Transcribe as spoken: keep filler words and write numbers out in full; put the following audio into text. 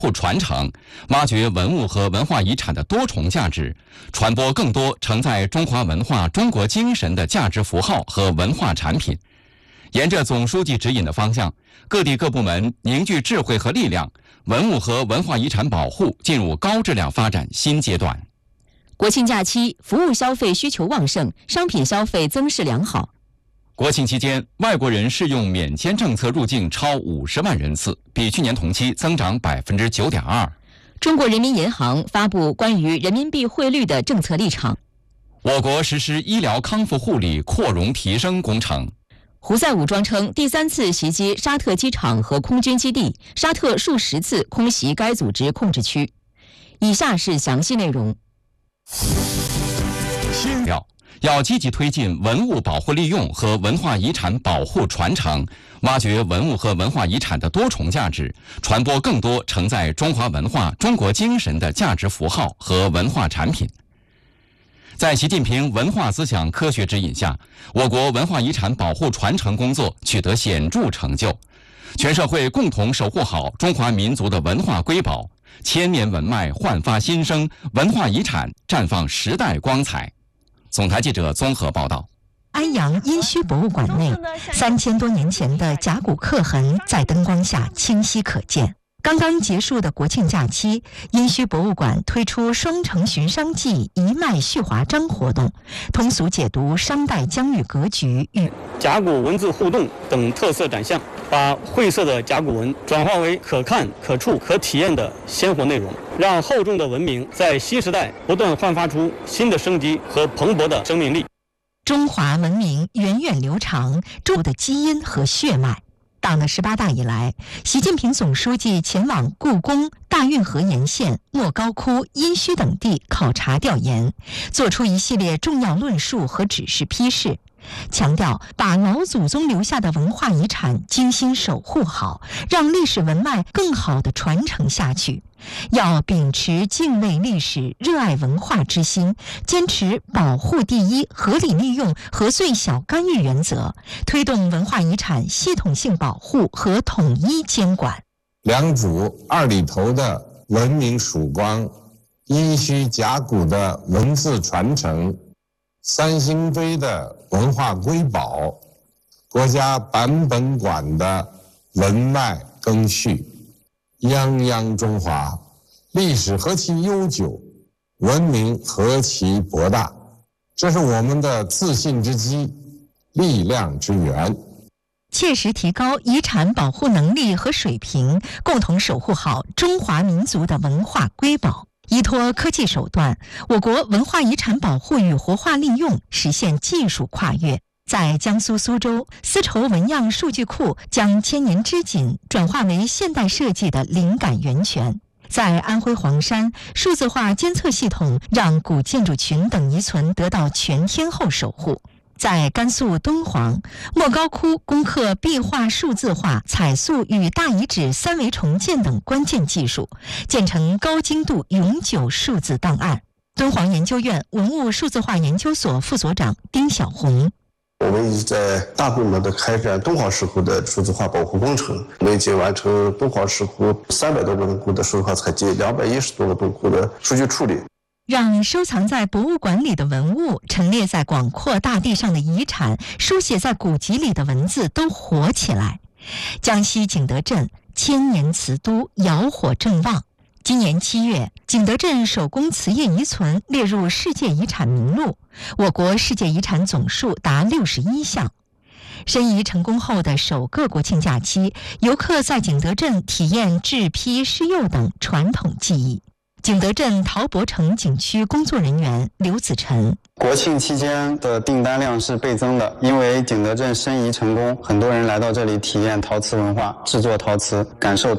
护传承，挖掘文物和文化遗产的多重价值，传播更多承载中华文化、中国精神的价值符号和文化产品。沿着总书记指引的方向，各地各部门凝聚智慧和力量，文物和文化遗产保护进入高质量发展新阶段。 国庆假期，服务消费需求旺盛，商品消费增势良好。 国庆期间，外国人适用免签政策入境超五十万人次，比去年同期增长百分之九点二。 中国人民银行发布关于人民币汇率的政策立场。 我国实施医疗康复护理扩容提升工程。 胡塞武装称第三次袭击沙特机场和空军基地，沙特数十次空袭该组织控制区。以下是详细内容。 要要积极推进文物保护利用和文化遗产保护传承，挖掘文物和文化遗产的多重价值，传播更多承载中华文化、中国精神的价值符号和文化产品。在习近平文化思想科学指引下，我国文化遗产保护传承工作取得显著成就，全社会共同守护好中华民族的文化瑰宝，千年文脉焕发新生，文化遗产绽放时代光彩。总台记者综合报道。 安阳殷墟博物馆内，三千多年前的甲骨刻痕在灯光下清晰可见。刚刚结束的国庆假期，殷墟博物馆推出双城寻商记一脉续华章活动，通俗解读商代疆域格局与甲骨文字互动等特色展项，把晦涩的甲骨文转化为可看、可触、可体验的鲜活内容，让厚重的文明在新时代不断焕发出新的生机和蓬勃的生命力。 中华文明源远流长，中国的基因和血脉。党的十八大以来，习近平总书记前往故宫、大运河沿线、莫高窟、殷墟等地考察调研，作出一系列重要论述和指示批示，强调把老祖宗留下的文化遗产精心守护好，让历史文脉更好地传承下去。要秉持敬畏历史、热爱文化之心，坚持保护第一、合理利用和最小干预原则，推动文化遗产系统性保护和统一监管。 良渚二里头的文明曙光，殷墟甲骨的文字传承，三星堆的文化瑰宝，国家版本馆的文脉更续，泱泱中华，历史何其悠久，文明何其博大，这是我们的自信之基，力量之源。 切实提高遗产保护能力和水平，共同守护好中华民族的文化瑰宝。依托科技手段，我国文化遗产保护与活化利用实现技术跨越。在江苏苏州，丝绸纹样数据库将千年织锦转化为现代设计的灵感源泉。在安徽黄山，数字化监测系统让古建筑群等遗存得到全天候守护。在甘肃敦煌，莫高窟攻克壁画数字化、彩塑与大遗址三维重建等关键技术，建成高精度永久数字档案。敦煌研究院文物数字化研究所副所长丁晓红。 我们已经在大规模的开展敦煌石窟的数字化保护工程，我们已经完成敦煌石窟三百多个洞窟的数字化采集，两百一十多个洞窟的数据处理。 让收藏在博物馆里的文物、陈列在广阔大地上的遗产、书写在古籍里的文字都活起来。江西景德镇千年瓷都窑火正旺。今年七月，景德镇手工瓷业遗存列入世界遗产名录，我国世界遗产总数达六十一项。申遗成功后的首个国庆假期，游客在景德镇体验制坯、施釉等传统技艺。景德镇陶博城景区工作人员刘子晨： 国庆期间的订单量是倍增的，因为景德镇申遗成功，很多人来到这里体验陶瓷文化，制作陶瓷，感受